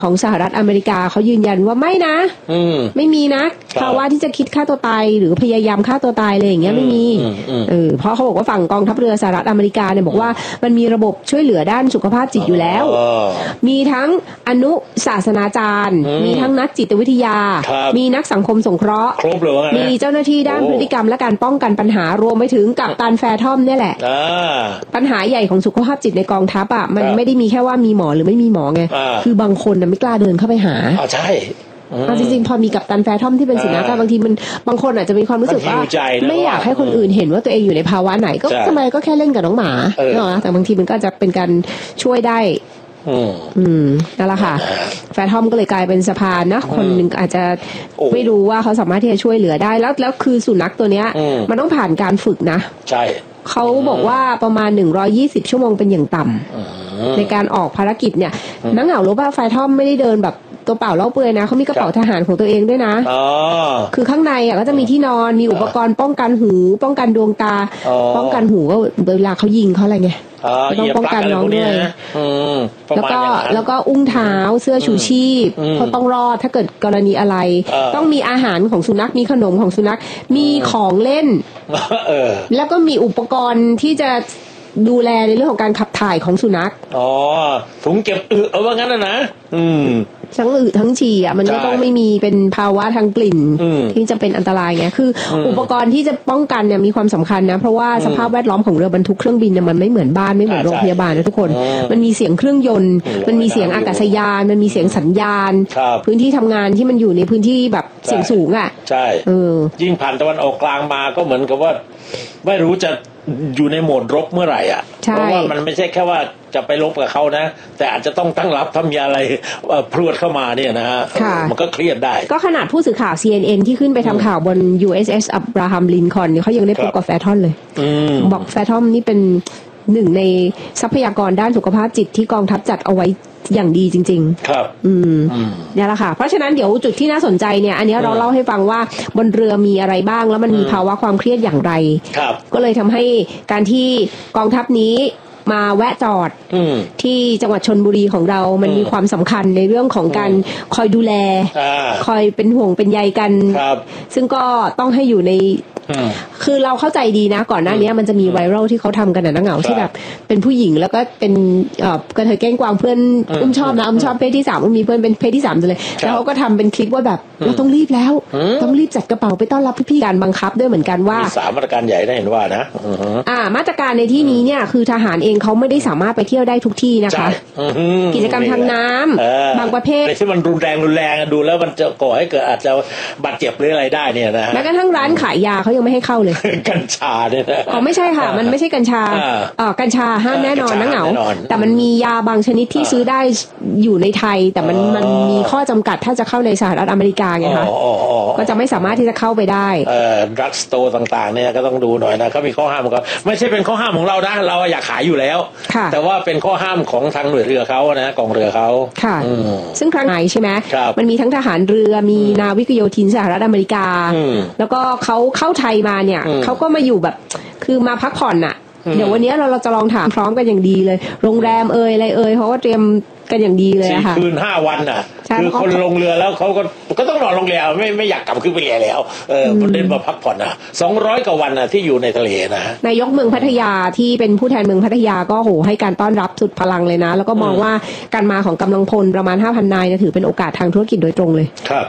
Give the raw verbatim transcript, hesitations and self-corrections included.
ของสหรัฐอเมริกาเขายืนยันว่าไม่นะไม่มีนะภาวะที่จะคิดฆ่าตัวตายหรือพยายามฆ่าตัวตายเลยอย่างเงี้ยไม่มีเออเพราะเขาบอกว่าฝั่งกองทัพเรือสหรัฐอเมริกาเนี่ยบอกว่ามันมีระบบช่วยเหลือด้านสุขภาพจิตอยู่แล้วมีทั้งอนุศาสนาจารย์มีทั้งนักจิตวิทยามีนักสังคมสงเคราะห์มีเจ้าหน้าที่ด้านพฤติกรรมและการป้องกันปัญหารวมไปถึงกัปตันแฟร์ทอมเนี่ยแหละปัญหาใหญ่ของสุขภาพจิตในกองทัพอ่ะมันไม่ได้มีแค่ว่ามีหมอหรือไม่มีหมอไงคือบางคนไม่กล้าเดินเข้าไปหาอ๋อใช่เอาจริงๆพอมีกัปตันแฟร์ทอมที่เป็นสุนัขบางทีมันบางคนอาจจะมีความรู้สึกว่าไม่อยากให้คนอื่นเห็นว่าตัวเองอยู่ในภาวะไหนก็ทำไมก็แค่เล่นกับน้องหมาเนาะแต่บางทีมันก็จะเป็นการช่วยได้อืมนั่นแหละค่ะแฟร์ทอมก็เลยกลายเป็นสะพานนะคนนึงอาจจะไม่รู้ว่าเขาสามารถที่จะช่วยเหลือได้แล้วแล้วคือสุนัขตัวเนี้ยมันต้องผ่านการฝึกนะใช่เขาบอกว่าประมาณหนึ่งร้อยยี่สิบชั่วโมงเป็นอย่างต่ำในการออกภารกิจเนี่ยนักเหงารู้ป่ะแฟร์ทอมไม่ได้เดินแบบตัวเปล่าเล่าเปลือยนะเขามีกระเป๋าทหารของตัวเองด้วยนะคือข้างในอ่ะก็จะมีที่นอนมีอุปกรณ์ป้องกันหูป้องกันดวงตาป้องกันหูก็เวลาเขายิงเขาอะไรไงต้องป้องกันน้องด้วยแล้วก็แล้วก็อุ้งเท้าเสื้อชูชีพเขาต้องรอดถ้าเกิดกรณีอะไรต้องมีอาหารของสุนัขมีขนมของสุนัขมีของเล่นแล้วก็มีอุปกรณ์ที่จะดูแลในเรื่องของการขับถ่ายของสุนัขอ๋อถุงเก็บอึเอาว่างั้นนะนะอืมทั้งอึทั้งฉี่อ่ะมันก็ต้องไม่มีเป็นภาวะทางกลิ่นที่จะเป็นอันตรายไงคืออุปกรณ์ที่จะป้องกันเนี่ยมีความสำคัญนะเพราะว่าสภาพแวดล้อมของเรือบรรทุกเครื่องบินเนี่ยมันไม่เหมือนบ้านไม่เหมือนโรงพยาบาลนะทุกคนมันมีเสียงเครื่องยนต์มันมีเสียงอากาศยานมันมีเสียงสัญญาณพื้นที่ทำงานที่มันอยู่ในพื้นที่แบบเสียงสูงอ่ะใช่ยิ่งผ่านตะวันออกกลางมาก็เหมือนกับว่าไม่รู้จะอยู่ในโหมดรบเมื่อไหร่อ่ะเพราะว่ามันไม่ใช่แค่ว่าจะไปรบกับเขานะแต่อาจจะต้องตั้งรับถ้ามีอะไรพรวดเข้ามาเนี่ยนะฮะมันก็เครียดได้ก็ขนาดผู้สื่อข่าว ซี เอ็น เอ็น ที่ขึ้นไปทำข่าวบน ยู เอส เอส อับราฮัมลินคอล์นเนี่ยเขายังได้พบกับแฟร์ทอมเลยบอกแฟร์ทอมนี่เป็นหนึ่งในทรัพยากรด้านสุขภาพจิตที่กองทัพจัดเอาไว้อย่างดีจริงๆครับอืมเนี่ยแหละค่ะเพราะฉะนั้นเดี๋ยวจุดที่น่าสนใจเนี่ยอันนี้เราเล่าให้ฟังว่าบนเรือมีอะไรบ้างแล้วมันมีภาวะความเครียดอย่างไรครับก็เลยทำให้การที่กองทัพนี้มาแวะจอดที่จังหวัดชลบุรีของเรามันมีความสำคัญในเรื่องของการคอยดูแลคอยเป็นห่วงเป็นใยกันซึ่งก็ต้องให้อยู่ในคือเราเข้าใจดีนะก่อนหน้านี้มันจะมีไวรัลที่เขาทำกันนะนักเหงาที่แบบเป็นผู้หญิงแล้วก็เป็นเอ่อกระเทยแกล้งกวางเพื่อนอุ้มชอบนะอุ้มชอบเพศที่สามอุ้มมีเพื่อนเป็นเพศที่สามเลยแล้วเขาก็ทำเป็นคลิปว่าแบบเราต้องรีบแล้วต้องรีบจัดกระเป๋าไปต้อนรับพี่ๆการบังคับด้วยเหมือนกันว่ามีสามมาตรการใหญ่ได้เห็นว่านะอ่ามาตรการในที่นี้เนี่ยคือทหารเองเขาไม่ได้สามารถไปเที่ยวได้ทุกที่นะคะกิจกรรมทางน้ำบางประเภทที่มันรุนแรงรุนแรงดูแล้วมันจะก่อให้เกิดอาจจะบาดเจ็บหรืออะไรได้เนี่ยนะแม้กระทั่งร้านขายยาเขายังไม่ให้เข้าเลยกัญชาเนี่ยนะอ๋อไม่ใช่ค่ะมันไม่ใช่กัญชาอ๋อกัญชาห้ามแน่นอนนะเหงาแต่มันมียาบางชนิดที่ซื้อได้อยู่ในไทยแต่มันมันมีข้อจำกัดถ้าจะเข้าในสหรัฐอเมริกาไงคะก็จะไม่สามารถที่จะเข้าไปได้เอ่อดรักสโตร์ต่างๆเนี่ยก็ต้องดูหน่อยนะเขามีข้อห้ามก็ไม่ใช่เป็นข้อห้ามของเรานะเราอยากขายอยู่แล้วแต่ว่าเป็นข้อห้ามของทางหน่วยเรือเขานะกองเรือเขาค่ะซึ่งครั้งไหนใช่ไหมมันมีทั้งทหารเรือมีนาวิกโยธินสหรัฐอเมริกาแล้วก็เขาเข้าไทยมาเนี่ยเขาก็มาอยู่แบบคือมาพักผ่อนน่ะเดี๋ยววันนี้เราเราจะลองถามพร้อมกันอย่างดีเลยโรงแรมเอ่ยอะไรเอ่ยเพราะว่าเตรียมกันอย่างดีเลยค่ะคืนห้าวันน่ะคือคนลงเรือแล้วเขาก็ก็ต้องนอนโรงแรมไม่ไม่อยากกลับขึ้นไปแล้วเออเดินมาพักผ่อนน่ะสองร้อยกว่าวันน่ะที่อยู่ในทะเลนะนายกเมืองพัทยาที่เป็นผู้แทนเมืองพัทยาก็โหให้การต้อนรับสุดพลังเลยนะแล้วก็มองว่าการมาของกำลังพลประมาณ ห้าพัน นายถือเป็นโอกาสทางธุรกิจโดยตรงเลยครับ